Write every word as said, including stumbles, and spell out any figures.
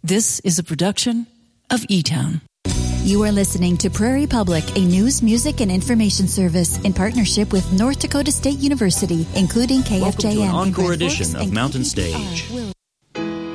This is a production of E-Town. You are listening to Prairie Public, a news, music, and information service in partnership with North Dakota State University, including K F J N. Welcome to an encore edition of Mountain Stage.